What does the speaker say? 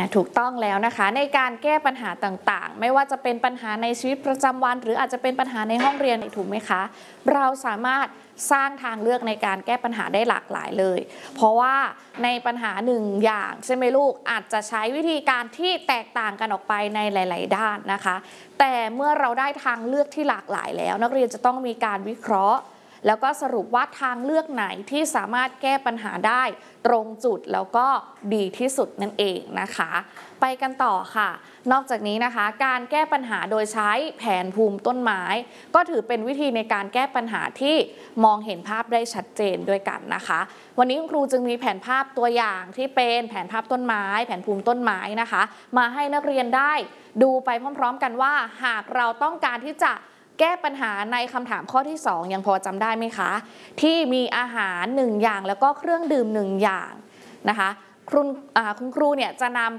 ถูกต้องแล้วนะคะในการแก้ปัญหาต่างๆไม่ว่าจะเป็นปัญหาในชีวิตประจำวันหรืออาจจะเป็นปัญหาในห้องเรียนถูกไหมคะเราสามารถสร้างทางเลือกในการแก้ปัญหาได้หลากหลายเลยเพราะว่าในปัญหาหนึ่งอย่างใช่ไหมลูกอาจจะใช้วิธีการที่แตกต่างกันออกไปในหลายๆด้านนะคะแต่เมื่อเราได้ทางเลือกที่หลากหลายแล้วนักเรียนจะต้องมีการวิเคราะห์แล้วก็สรุปว่าทางเลือกไหนที่สามารถแก้ปัญหาได้ตรงจุดแล้วก็ดีที่สุดนั่นเองนะคะไปกันต่อค่ะนอกจากนี้นะคะการแก้ปัญหาโดยใช้แผนภูมิต้นไม้ก็ถือเป็นวิธีในการแก้ปัญหาที่มองเห็นภาพได้ชัดเจนด้วยกันนะคะวันนี้คุณครูจึงมีแผนภาพตัวอย่างที่เป็นแผนภาพต้นไม้แผนภูมิต้นไม้นะคะมาให้นักเรียนได้ดูไปพร้อมๆกันว่าหากเราต้องการที่จะแก้ปัญหาในคำถามข้อที่2ยังพอจำได้ไหมคะที่มีอาหาร1อย่างแล้วก็เครื่องดื่ม1อย่างนะคะคุณครูเนี่ยจะนำ